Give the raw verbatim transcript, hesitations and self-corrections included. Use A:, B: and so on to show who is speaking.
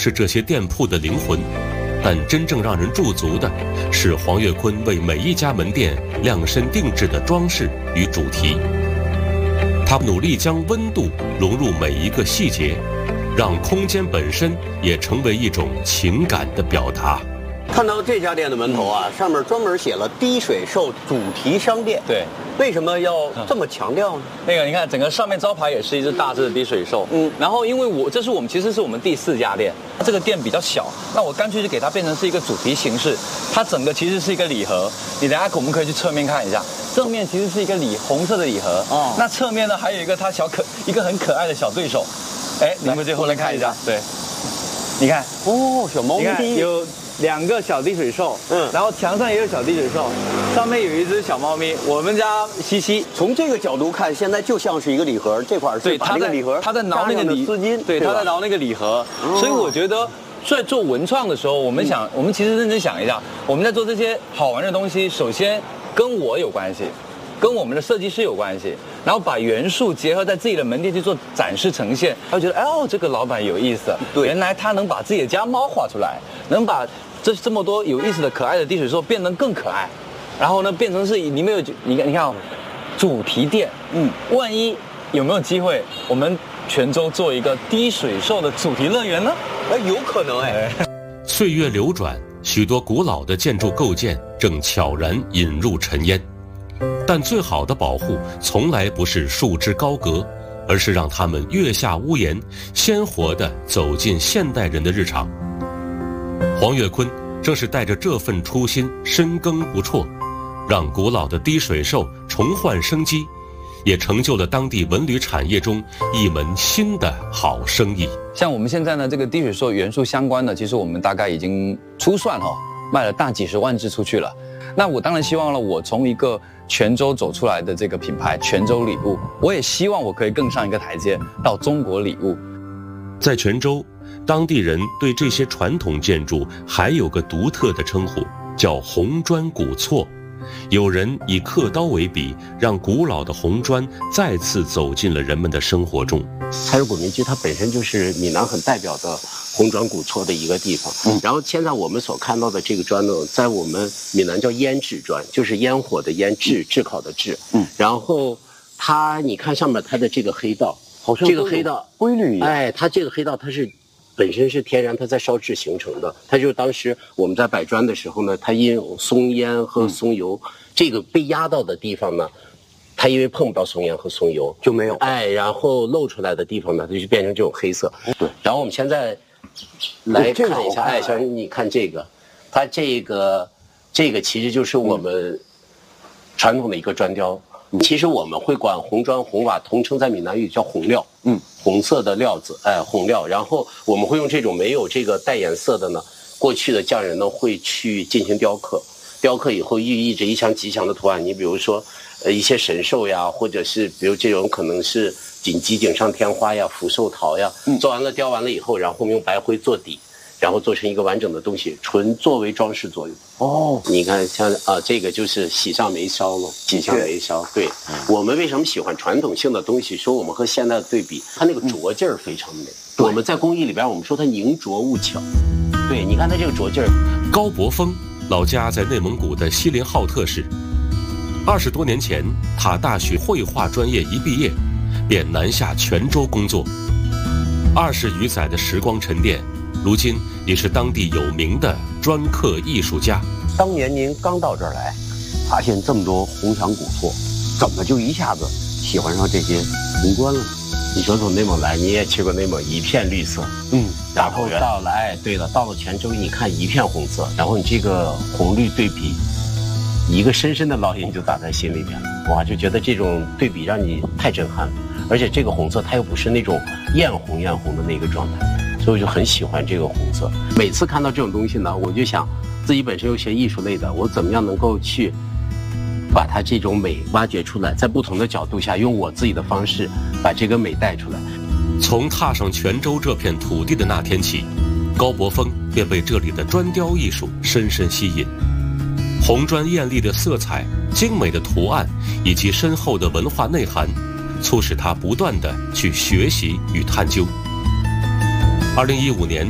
A: 是这些店铺的灵魂，但真正让人驻足的是黄岳坤为每一家门店量身定制的装饰与主题。他努力将温度融入每一个细节，让空间本身也成为一种情感的表达。
B: 看到这家店的门头啊，上面专门写了滴水兽主题商店。
C: 对，
B: 为什么要这么强调呢？
C: 那个你看，整个上面招牌也是一只大只的滴水兽。嗯，然后因为我这是我们其实是我们第四家店，这个店比较小，那我干脆就给它变成是一个主题形式。它整个其实是一个礼盒，你等下我们可以去侧面看一下，正面其实是一个礼红色的礼盒。哦，那侧面呢还有一个它小可一个很可爱的小对手。哎，你们最后来看一下，对，你看
B: 哦，小猫咪
C: 有两个小滴水兽，嗯，然后墙上也有小滴水兽，上面有一只小猫咪，我们家西西。
B: 从这个角度看，现在就像是一个礼盒，这块是把那个礼盒，
C: 他在挠那个礼
B: 丝巾，
C: 对，他在挠那个礼盒，所以我觉得在做文创的时候，我们想，我们其实认真想一下，我们在做这些好玩的东西，首先跟我有关系，跟我们的设计师有关系，然后把元素结合在自己的门店去做展示呈现，他就觉得，哎呦，这个老板有意思，对，原来他能把自己的家猫画出来，能把这这么多有意思的可爱的滴水兽变得更可爱，然后呢，变成是里面有你看你看哦，主题店，嗯，万一有没有机会，我们泉州做一个滴水兽的主题乐园呢？
B: 哎，有可能哎。
A: 岁月流转，许多古老的建筑构建正悄然引入尘烟，但最好的保护从来不是束之高阁，而是让他们跃下屋檐，鲜活地走进现代人的日常。黄岳坤正是带着这份初心深耕不辍，让古老的滴水兽重焕生机，也成就了当地文旅产业中一门新的好生意。
C: 像我们现在呢，这个滴水兽元素相关的，其实我们大概已经初算哈、哦，卖了大几十万只出去了。那我当然希望了，我从一个泉州走出来的这个品牌泉州礼物，我也希望我可以更上一个台阶，到中国礼物。
A: 在泉州，当地人对这些传统建筑还有个独特的称呼，叫红砖古厝。有人以刻刀为笔，让古老的红砖再次走进了人们的生活中。
D: 采石古民居它本身就是闽南很代表的红砖古厝的一个地方。嗯，然后现在我们所看到的这个砖呢，在我们闽南叫烟制砖，就是烟火的烟，炙炙烤的炙。嗯，然后它你看上面它的这个黑道，
B: 好像
D: 这个黑道
B: 规律一样。
D: 哎，它这个黑道它是本身是天然，它在烧制形成的。它就是当时我们在摆砖的时候呢，它因松烟和松油、嗯、这个被压到的地方呢，它因为碰不到松烟和松油
B: 就没有，
D: 哎，然后露出来的地方呢，它就变成这种黑色。对，然后我们现在来看一下，哎，小你看这个，它这个这个其实就是我们传统的一个砖雕。嗯、其实我们会管红砖红瓦统称在闽南语叫红料，嗯，红色的料子，哎，红料。然后我们会用这种没有这个带颜色的呢，过去的匠人呢会去进行雕刻，雕刻以后寓意着一项吉祥的图案。你比如说，呃，一些神兽呀，或者是比如这种可能是锦鸡、锦上添花呀、福寿桃呀，嗯、做完了雕完了以后，然后我们用白灰做底。然后做成一个完整的东西，纯作为装饰作用。哦，你看像啊、呃，这个就是喜上眉梢了，喜上眉梢。对、嗯，我们为什么喜欢传统性的东西？说我们和现代的对比，它那个拙劲儿非常美。嗯、我们在工艺里边，我们说它宁拙勿巧。对，你看它这个拙劲儿。
A: 高伯峰老家在内蒙古的锡林浩特市，二十多年前，他大学绘画专业一毕业，便南下泉州工作。二十余载的时光沉淀。如今也是当地有名的砖刻艺术家。
B: 当年您刚到这儿来，发现这么多红墙古厝，怎么就一下子喜欢上这些红砖了？
D: 你说从内蒙来，你也去过内蒙，一片绿色，嗯，然后到了，哎，对了，到了泉州，你看一片红色，然后你这个红绿对比，一个深深的烙印就打在心里边了，哇，就觉得这种对比让你太震撼了，而且这个红色它又不是那种艳红艳红的那个状态。所以我就很喜欢这个红色。每次看到这种东西呢，我就想自己本身又学艺术类的，我怎么样能够去把它这种美挖掘出来，在不同的角度下，用我自己的方式把这个美带出来。
A: 从踏上泉州这片土地的那天起，高伯峰便被这里的砖雕艺术深深吸引。红砖艳丽的色彩、精美的图案以及深厚的文化内涵，促使他不断地去学习与探究。二零一五年，